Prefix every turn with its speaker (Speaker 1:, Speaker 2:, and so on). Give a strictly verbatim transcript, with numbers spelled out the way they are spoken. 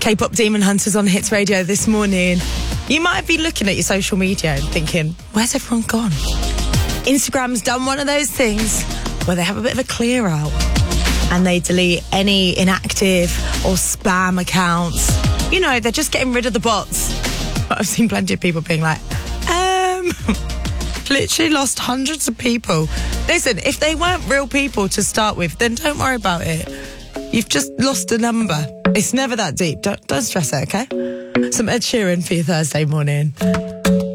Speaker 1: K-pop Demon Hunters on Hits Radio this morning. You might be looking at your social media and thinking, where's everyone gone? Instagram's done one of those things where they have a bit of a clear out and they delete any inactive or spam accounts. You know, they're just getting rid of the bots. But I've seen plenty of people being like, um... literally lost hundreds of people. Listen, if they weren't real people to start with, then don't worry about it. You've just lost a number. It's never that deep. Don't, don't stress it, okay? Some Ed Sheeran for your Thursday morning.